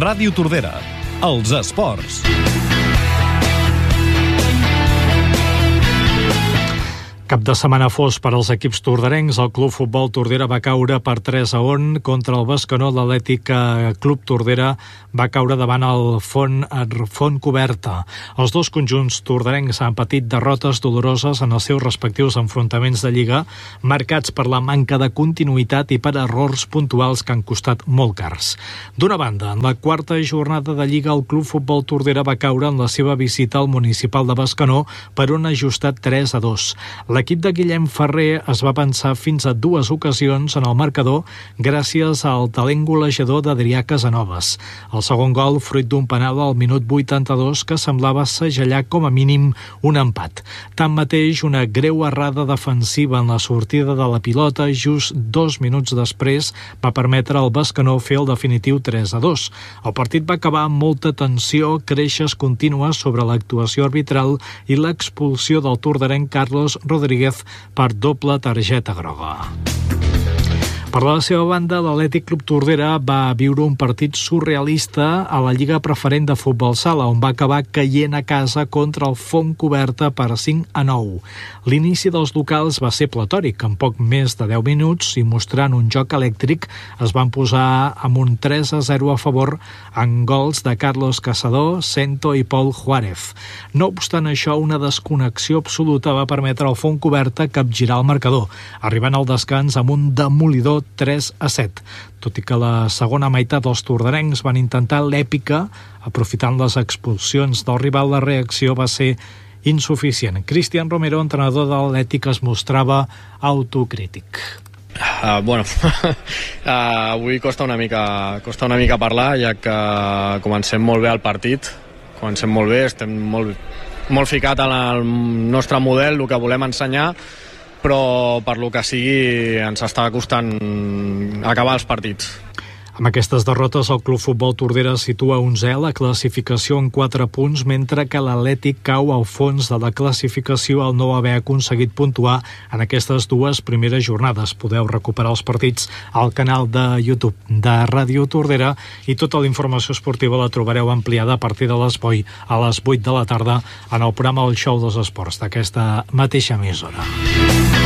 Ràdio Tordera, els esports. Cap de setmana fos per als equips torderencs. El Club Futbol Tordera va caure per 3-1 contra el Bescanó. L'Atlètic Club Tordera va caure davant el Font Coberta. Els dos conjunts torderencs han patit derrotes doloroses en els seus respectius enfrontaments de Lliga, marcats per la manca de continuïtat i per errors puntuals que han costat molt cars. D'una banda, en la quarta jornada de Lliga, el Club Futbol Tordera va caure en la seva visita al Municipal de Bescanó per un ajustat 3-2. L'equip de Guillem Ferrer es va pensar fins a dues ocasions en el marcador gràcies al talent golejador d'Adrià Casanovas. El segon gol, fruit d'un penal al minut 82 que semblava segellar com a mínim un empat. Tanmateix, una greu errada defensiva en la sortida de la pilota just 2 minuts després va permetre al Bescanó fer el definitiu 3-2. El partit va acabar amb molta tensió, queixes contínues sobre l'actuació arbitral i l'expulsió del torderenc Carlos Rodríguez per doble targeta groga. Per la seva banda, l'Atlètic Club Tordera va viure un partit surrealista a la Lliga Preferent de Futbol Sala, on va acabar caient a casa contra el Font Coberta per 5-9. L'inici dels locals va ser platòric, en poc més de 10 minuts i mostrant un joc elèctric es van posar amb un 3-0 a favor en gols de Carlos Casador, Sento i Pol Juárez. No obstant això, una desconnexió absoluta va permetre al Font Coberta capgirar el marcador, arribant al descans amb un demolidor 3-7. Tot i que la segona meitat dels torderencs van intentar l'èpica, aprofitant les expulsions del rival, la reacció va ser insuficient. Cristian Romero, entrenador de l'Atlètic, es mostrava autocrític. Avui costa una mica parlar, ja que comencem molt bé el partit, comencem molt bé, estem molt ficat en el nostre model, el que volem ensenyar, però per lo que sigui ens està costant acabar els partits. Amb aquestes derrotes, el Club Futbol Tordera situa 11è a la classificació en 4 punts, mentre que l'Atlètic cau al fons de la classificació al no haver aconseguit puntuar en aquestes dues primeres jornades. Podeu recuperar els partits al canal de YouTube de Ràdio Tordera i tota la informació esportiva la trobareu ampliada a partir de les 8 de la tarda en el programa El Show dels Esports d'aquesta mateixa emissora.